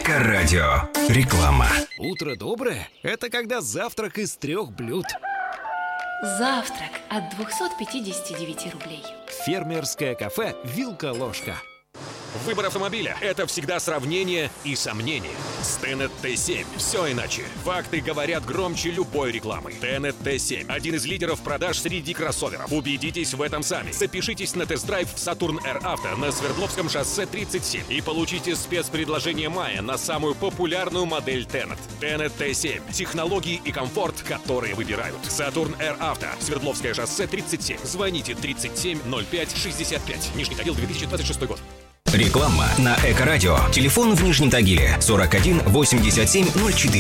Эко-радио. Реклама. Утро доброе – это когда завтрак из 3 блюд. Завтрак от 259 рублей. Фермерское кафе «Вилка-ложка». Выбор автомобиля – это всегда сравнение и сомнение. С Tenet T7 все иначе. Факты говорят громче любой рекламы. Tenet T7 – один из лидеров продаж среди кроссоверов. Убедитесь в этом сами. Запишитесь на тест-драйв в Saturn Air Auto на Свердловском шоссе 37 и получите спецпредложение мая на самую популярную модель Tenet. Tenet T7 – технологии и комфорт, которые выбирают. Saturn Air Auto, Свердловское шоссе 37. Звоните 37 05 65. Нижний Тагил, 2026 год. Реклама на Эко-радио. Телефон в Нижнем Тагиле 41 87 04.